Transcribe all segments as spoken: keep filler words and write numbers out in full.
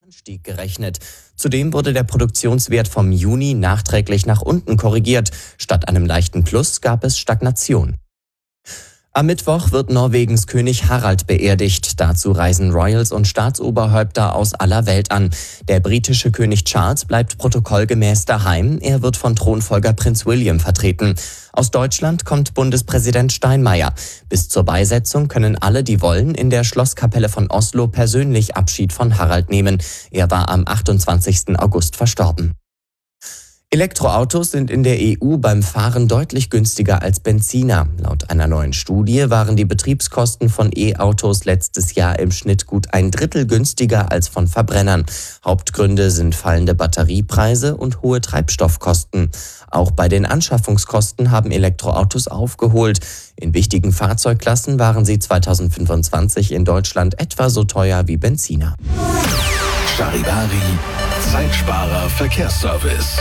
Anstieg gerechnet. Zudem wurde der Produktionswert vom Juni nachträglich nach unten korrigiert. Statt einem leichten Plus gab es Stagnation. Am Mittwoch wird Norwegens König Harald beerdigt. Dazu reisen Royals und Staatsoberhäupter aus aller Welt an. Der britische König Charles bleibt protokollgemäß daheim. Er wird von Thronfolger Prinz William vertreten. Aus Deutschland kommt Bundespräsident Steinmeier. Bis zur Beisetzung können alle, die wollen, in der Schlosskapelle von Oslo persönlich Abschied von Harald nehmen. Er war am achtundzwanzigsten August verstorben. Elektroautos sind in der E U beim Fahren deutlich günstiger als Benziner. Laut einer neuen Studie waren die Betriebskosten von E-Autos letztes Jahr im Schnitt gut ein Drittel günstiger als von Verbrennern. Hauptgründe sind fallende Batteriepreise und hohe Treibstoffkosten. Auch bei den Anschaffungskosten haben Elektroautos aufgeholt. In wichtigen Fahrzeugklassen waren sie zweitausendfünfundzwanzig in Deutschland etwa so teuer wie Benziner. Charivari, Zeitsparer Verkehrsservice.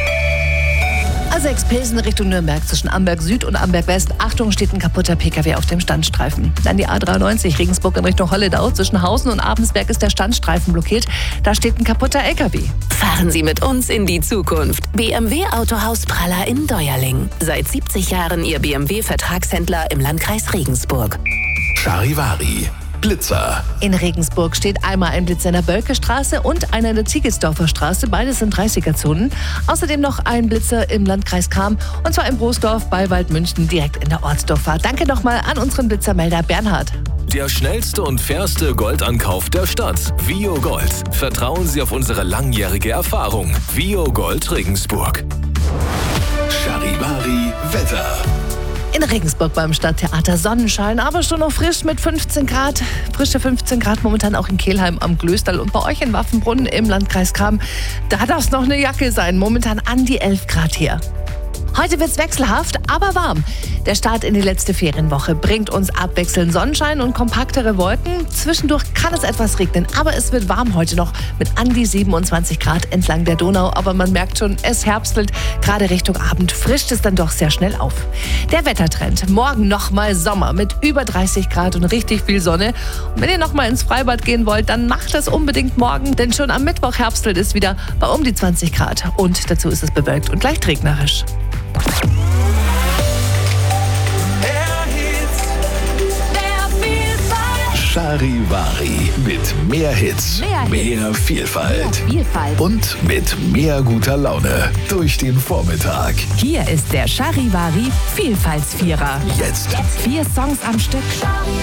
A sechs Pilsen Richtung Nürnberg zwischen Amberg Süd und Amberg West. Achtung, steht ein kaputter P K W auf dem Standstreifen. Dann die A dreiundneunzig Regensburg in Richtung Holledau. Zwischen Hausen und Abensberg ist der Standstreifen blockiert. Da steht ein kaputter L K W. Fahren Sie mit uns in die Zukunft. B M W Autohaus Praller in Deuerling. Seit siebzig Jahren Ihr B M W-Vertragshändler im Landkreis Regensburg. Charivari, Blitzer. In Regensburg steht einmal ein Blitzer in der Bölkestraße und einer in der Ziegelsdorfer Straße. Beides sind dreißiger-Zonen. Außerdem noch ein Blitzer im Landkreis Cham und zwar in Broßdorf bei Waldmünchen direkt in der Ortsdorffahrt. Danke nochmal an unseren Blitzermelder Bernhard. Der schnellste und fairste Goldankauf der Stadt. Vio Gold. Vertrauen Sie auf unsere langjährige Erfahrung. Vio Gold Regensburg. Charivari Wetter. In Regensburg beim Stadttheater Sonnenschein, aber schon noch frisch mit fünfzehn Grad. Frische fünfzehn Grad momentan auch in Kelheim am Glösterl und bei euch in Waffenbrunn im Landkreis Cham. Da darf es noch eine Jacke sein, momentan an die elf Grad hier. Heute wird's wechselhaft, aber warm. Der Start in die letzte Ferienwoche bringt uns abwechselnd Sonnenschein und kompaktere Wolken. Zwischendurch kann es etwas regnen, aber es wird warm heute noch mit an die siebenundzwanzig Grad entlang der Donau. Aber man merkt schon, es herbstelt. Gerade Richtung Abend frischt es dann doch sehr schnell auf. Der Wettertrend. Morgen nochmal Sommer mit über dreißig Grad und richtig viel Sonne. Und wenn ihr nochmal ins Freibad gehen wollt, dann macht das unbedingt morgen. Denn schon am Mittwoch herbstelt es wieder bei um die zwanzig Grad. Und dazu ist es bewölkt und leicht regnerisch. Charivari mit mehr Hits, Mehr Hits. mehr Vielfalt. Mehr Vielfalt. Und mit mehr guter Laune durch den Vormittag. Hier ist der Charivari Vielfaltsvierer. Jetzt. Vier Songs am Stück.